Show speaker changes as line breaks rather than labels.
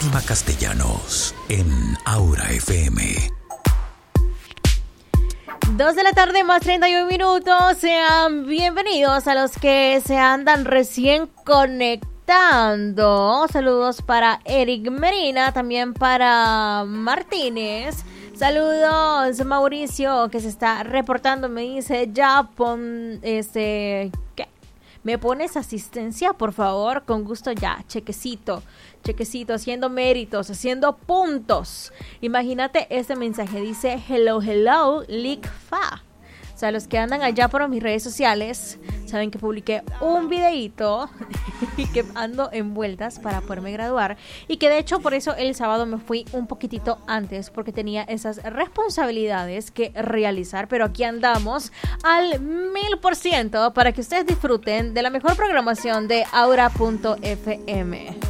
Fátima Castellanos en Aura FM.
2 de la tarde más 31 minutos. Sean bienvenidos a los que se andan recién conectando. Saludos para Eric Merina, también para Martínez. Saludos Mauricio, que se está reportando. Me dice, ya pon ¿qué? ¿Me pones asistencia, por favor? Con gusto ya, chequecito, haciendo méritos, haciendo puntos. Imagínate este mensaje, dice, hello, Lick Fa. O sea, los que andan allá por mis redes sociales saben que publiqué un videíto y que ando en vueltas para poderme graduar. Y que de hecho por eso el sábado me fui un poquitito antes, porque tenía esas responsabilidades que realizar. Pero aquí andamos al 1000% para que ustedes disfruten de la mejor programación de Aura.fm.